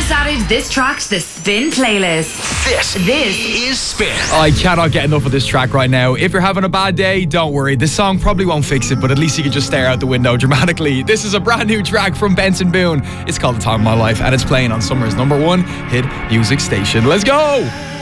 just added this track to the Spin playlist. This is Spin. I cannot get enough of this track right now. If you're having a bad day, don't worry. This song probably won't fix it, but at least you can just stare out the window dramatically. This is a brand new track from Benson Boone. It's called The Time of My Life, and it's playing on Summer's #1 hit music station. Let's go!